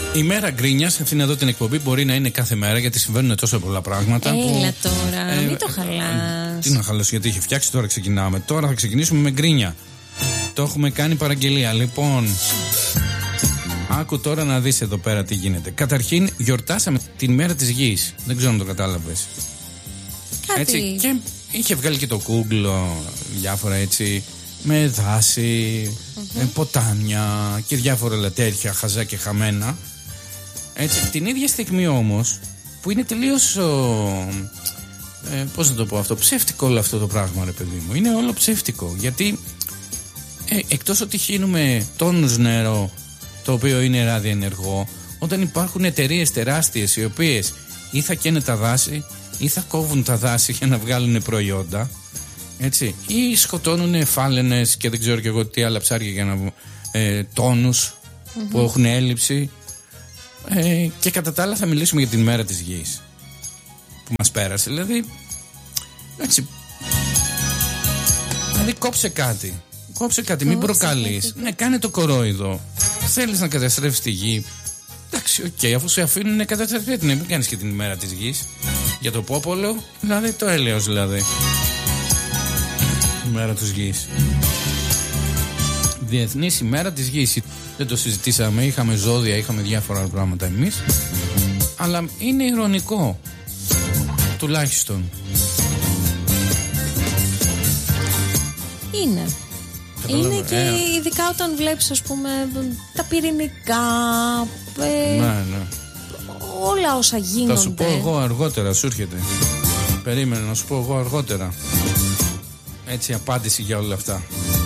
Η μέρα γκρίνιας, αυτήν εδώ την εκπομπή μπορεί να είναι κάθε μέρα γιατί συμβαίνουν τόσο πολλά πράγματα. Έλα τώρα, μην το χαλάς. Τι να χαλάσω, γιατί είχε φτιάξει, τώρα ξεκινάμε. Τώρα θα ξεκινήσουμε με γκρίνια. Το έχουμε κάνει παραγγελία. Λοιπόν, άκου τώρα να δεις εδώ πέρα τι γίνεται. Καταρχήν, γιορτάσαμε την μέρα της γης. Δεν ξέρω αν το κατάλαβες. Κάτι. Έτσι, και είχε βγάλει και το Google διάφορα έτσι, με δάση, ποτάμια και διάφορα λατέρια χαζά και χαμένα. Έτσι, την ίδια στιγμή όμως, που είναι τελείως πώς να το πω αυτό, ψεύτικο όλο αυτό το πράγμα, ρε παιδί μου. Είναι όλο ψεύτικο, γιατί εκτός ότι χύνουμε τόνους νερό, το οποίο είναι ραδιενεργό, όταν υπάρχουν εταιρείες τεράστιες οι οποίες ή θα καίνε τα δάση ή θα κόβουν τα δάση για να βγάλουν προϊόντα, έτσι, ή σκοτώνουν φάλαινες και δεν ξέρω και εγώ τι άλλα ψάρια για να τόνους που έχουν έλλειψη, και κατά τα άλλα θα μιλήσουμε για την μέρα της γης που μας πέρασε, δηλαδή έτσι, δηλαδή κόψε κάτι, μην προκαλείς, ναι, κάνε το κορόιδο, θέλεις να καταστρέφεις τη γη, εντάξει, οκ, αφού σε αφήνουν να καταστρέφεις, μην κάνεις και την ημέρα της γης για το πόπολο, δηλαδή το έλεος, δηλαδή η μέρα της γης, Διεθνής ημέρα της γης. Δεν το συζητήσαμε, είχαμε ζώδια, είχαμε διάφορα πράγματα εμείς, αλλά είναι ειρωνικό, τουλάχιστον. Είναι και ειδικά όταν βλέπεις, ας πούμε, τα πυρηνικά, ναι. όλα όσα γίνονται. Θα σου πω εγώ αργότερα, σου έρχεται. Περίμενε να σου πω εγώ αργότερα. Έτσι, απάντηση για όλα αυτά.